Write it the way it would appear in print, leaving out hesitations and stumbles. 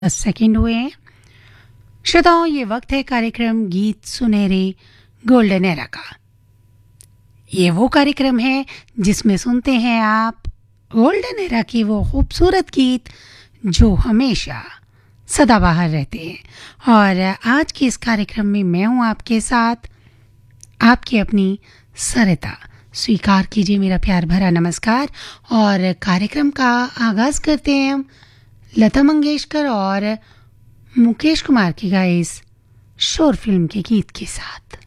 10 second हुए हैं। श्रोताओं, ये वक्त है कार्यक्रम गीत सुनहरे गोल्डन एरा का। ये वो कार्यक्रम है जिसमें सुनते हैं आप गोल्डन एरा के वो खूबसूरत गीत जो हमेशा सदाबहार रहते हैं। और आज के इस कार्यक्रम में मैं हूँ आपके साथ, आपकी अपनी सरिता। स्वीकार कीजिए मेरा प्यार भरा नमस्कार। और कार्यक्रम का आगाज करते हैं हम लता मंगेशकर और मुकेश कुमार की गाए इस शोर फिल्म के गीत के साथ।